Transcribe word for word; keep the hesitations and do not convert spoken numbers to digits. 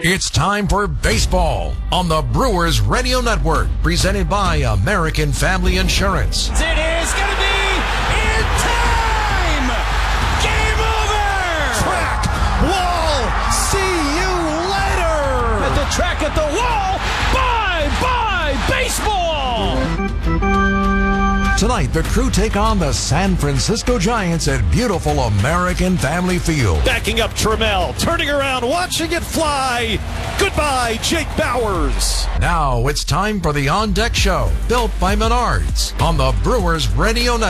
It's time for baseball on the Brewers Radio Network, presented by American Family Insurance. It is going to be in time! Game over! Track, wall, see you later! At the track, at the wall, bye-bye baseball! Tonight, the Crew take on the San Francisco Giants at beautiful American Family Field. Backing up Trammell, turning around, watching it fly. Goodbye, Jake Bauers. Now it's time for the On Deck Show, built by Menards on the Brewers Radio Network.